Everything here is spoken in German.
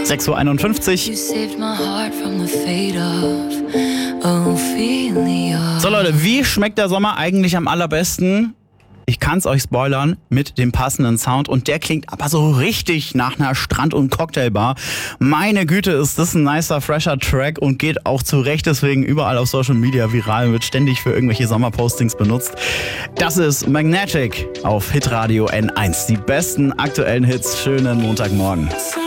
6:51 Uhr. So Leute, wie schmeckt der Sommer eigentlich am allerbesten? Ich kann's euch spoilern mit dem passenden Sound und der klingt aber so richtig nach einer Strand- und Cocktailbar. Meine Güte, ist das ein nicer, fresher Track und geht auch zurecht, deswegen überall auf Social Media viral, wird ständig für irgendwelche Sommerpostings benutzt. Das ist Magnetic auf Hitradio N1. Die besten aktuellen Hits. Schönen Montagmorgen.